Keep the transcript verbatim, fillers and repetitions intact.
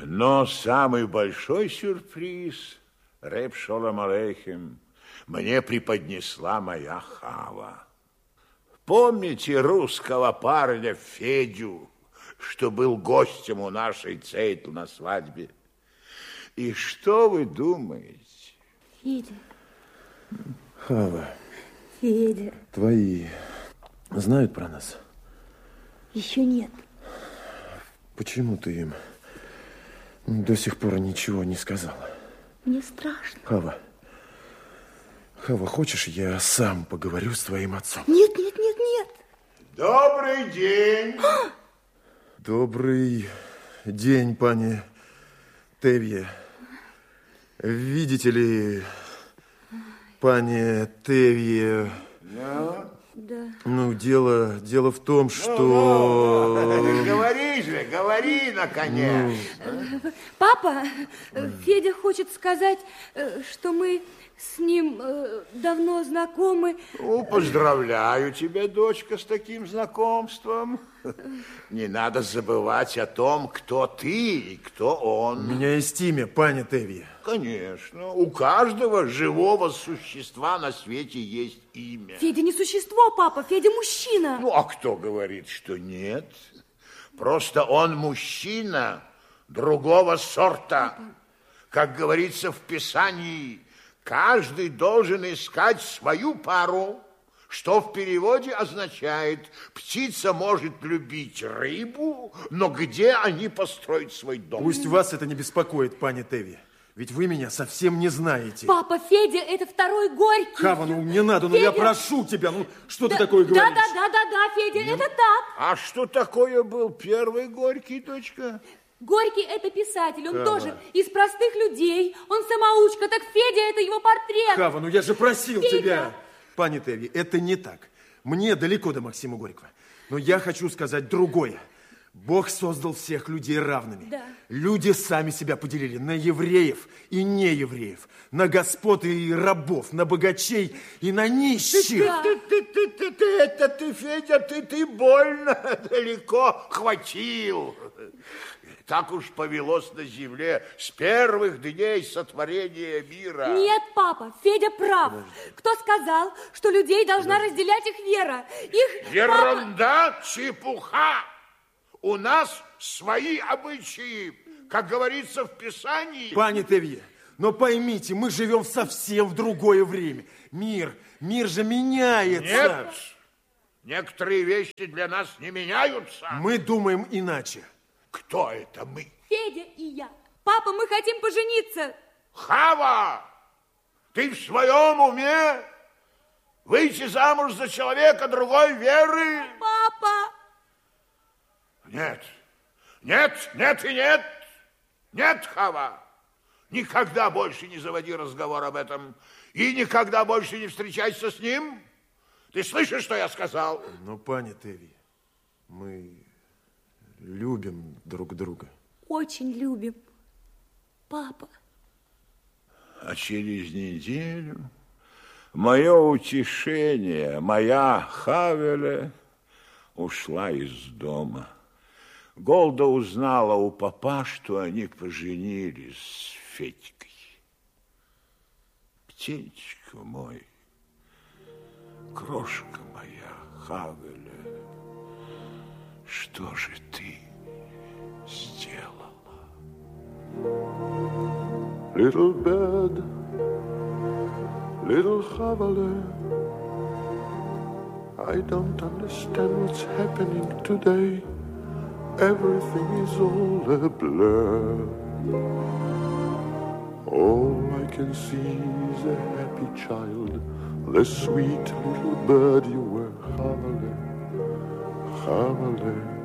Но самый большой сюрприз, Реб Шолом Алейхем, мне преподнесла моя Хава. Помните русского парня Федю, что был гостем у нашей Цейтл на свадьбе? И что вы думаете? Федя. Хава. Федя. Твои знают про нас? Еще нет. Почему ты им до сих пор ничего не сказала? Мне страшно. Хава. Хава, хочешь, я сам поговорю с твоим отцом? Нет, нет, нет, нет. Добрый день. Добрый день, пани Тевье. Видите ли, пани Тевье... Да. Да. Ну, дело, дело в том, что... Ну, ну, говори же, говори, наконец. Ну... Папа, Федя хочет сказать, что мы с ним давно знакомы. Ну, поздравляю тебя, дочка, с таким знакомством. Не надо забывать о том, кто ты и кто он. У меня есть имя, пани Тевье. Конечно. У каждого живого существа на свете есть имя. Федя не существо, папа, Федя мужчина. Ну, а кто говорит, что нет? Просто он мужчина другого сорта. Как говорится в Писании, каждый должен искать свою пару, что в переводе означает: птица может любить рыбу, но где они построят свой дом? Пусть вас это не беспокоит, пани Тевье. Ведь вы меня совсем не знаете. Папа, Федя, это второй Горький. Хава, ну не надо, ну Федя... я прошу тебя, ну что да, ты такое говоришь? Да, да, да, да, да, Федя, ну... это так. А что такое был первый Горький, дочка? Горький это писатель, он Хава. тоже из простых людей, он самоучка, так Федя это его портрет. Хава, ну я же просил Федя. тебя. Пани Тевье, это не так. Мне далеко до Максима Горького. Но я хочу сказать другое. Бог создал всех людей равными. Да. Люди сами себя поделили на евреев и неевреев, на господ и рабов, на богачей и на нищих. Да. Ты, ты, ты, ты, ты, это ты, Федя, ты, ты больно далеко хватил. Так уж повелось на земле с первых дней сотворения мира. Нет, папа, Федя прав. Подожди. Кто сказал, что людей должна Подожди. разделять их вера? Их... Ерунда, папа... чепуха. У нас свои обычаи, как говорится в Писании. Пани Тевье, но поймите, мы живем совсем в другое время. Мир, мир же меняется. Нет, некоторые вещи для нас не меняются. Мы думаем иначе. Кто это мы? Федя и я. Папа, мы хотим пожениться. Хава, ты в своем уме? Выйти замуж за человека другой веры? Папа! Нет, нет, нет и нет. Нет, Хава. Никогда больше не заводи разговор об этом. И никогда больше не встречайся с ним. Ты слышишь, что я сказал? Но, пани Тевье, мы любим друг друга. Очень любим. Папа. А через неделю мое утешение, моя Хавеля ушла из дома. Голда узнала у папа, что они поженились с Федькой. Птенчик мой, крошка моя, Хавеля, что же ты сделала? Little bird, little Chavale, I don't understand what's happening today. Everything is all a blur. All I can see is a happy child, the sweet little bird you were, Chavale, Chavale.